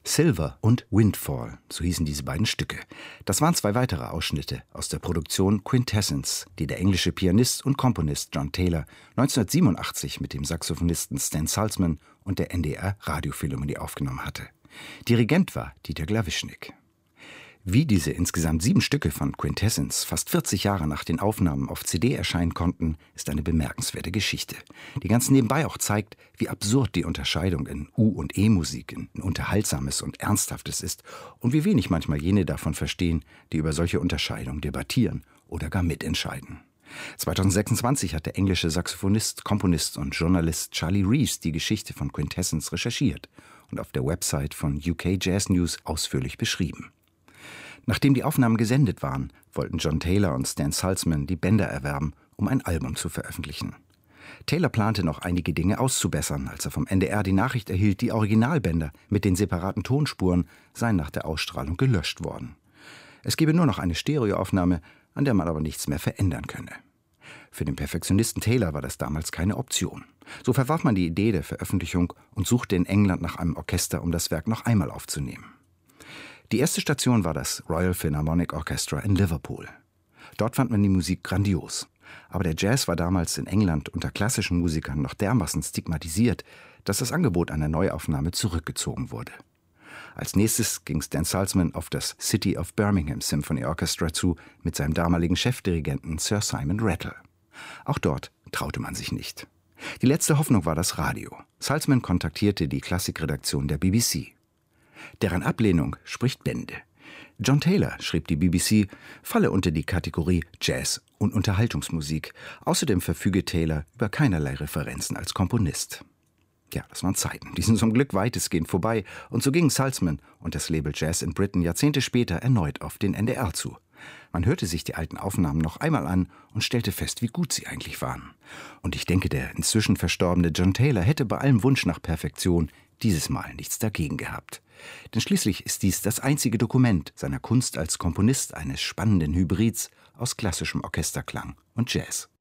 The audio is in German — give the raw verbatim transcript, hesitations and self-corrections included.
Silver und Windfall, so hießen diese beiden Stücke. Das waren zwei weitere Ausschnitte aus der Produktion Quintessence, die der englische Pianist und Komponist John Taylor neunzehnhundertsiebenundachtzig mit dem Saxophonisten Stan Salzman und der N D R Radiophilharmonie aufgenommen hatte. Dirigent war Dieter Glawischnik. Wie diese insgesamt sieben Stücke von Quintessence fast vierzig Jahre nach den Aufnahmen auf C D erscheinen konnten, ist eine bemerkenswerte Geschichte, die ganz nebenbei auch zeigt, wie absurd die Unterscheidung in U- und E-Musik, in Unterhaltsames und Ernsthaftes ist und wie wenig manchmal jene davon verstehen, die über solche Unterscheidungen debattieren oder gar mitentscheiden. zweitausendsechsundzwanzig hat der englische Saxophonist, Komponist und Journalist Charlie Rees die Geschichte von Quintessence recherchiert und auf der Website von U K Jazz News ausführlich beschrieben. Nachdem die Aufnahmen gesendet waren, wollten John Taylor und Stan Salzman die Bänder erwerben, um ein Album zu veröffentlichen. Taylor plante noch einige Dinge auszubessern, als er vom N D R die Nachricht erhielt, die Originalbänder mit den separaten Tonspuren seien nach der Ausstrahlung gelöscht worden. Es gebe nur noch eine Stereoaufnahme, an der man aber nichts mehr verändern könne. Für den Perfektionisten Taylor war das damals keine Option. So verwarf man die Idee der Veröffentlichung und suchte in England nach einem Orchester, um das Werk noch einmal aufzunehmen. Die erste Station war das Royal Philharmonic Orchestra in Liverpool. Dort fand man die Musik grandios. Aber der Jazz war damals in England unter klassischen Musikern noch dermaßen stigmatisiert, dass das Angebot einer Neuaufnahme zurückgezogen wurde. Als nächstes ging Stan Salzman auf das City of Birmingham Symphony Orchestra zu mit seinem damaligen Chefdirigenten Sir Simon Rattle. Auch dort traute man sich nicht. Die letzte Hoffnung war das Radio. Salzman kontaktierte die Klassikredaktion der B B C. Deren Ablehnung spricht Bände. John Taylor, schrieb die B B C, falle unter die Kategorie Jazz und Unterhaltungsmusik. Außerdem verfüge Taylor über keinerlei Referenzen als Komponist. Ja, das waren Zeiten, die sind zum Glück weitestgehend vorbei. Und so gingen Salzman und das Label Jazz in Britain Jahrzehnte später erneut auf den N D R zu. Man hörte sich die alten Aufnahmen noch einmal an und stellte fest, wie gut sie eigentlich waren. Und ich denke, der inzwischen verstorbene John Taylor hätte bei allem Wunsch nach Perfektion dieses Mal nichts dagegen gehabt. Denn schließlich ist dies das einzige Dokument seiner Kunst als Komponist eines spannenden Hybrids aus klassischem Orchesterklang und Jazz.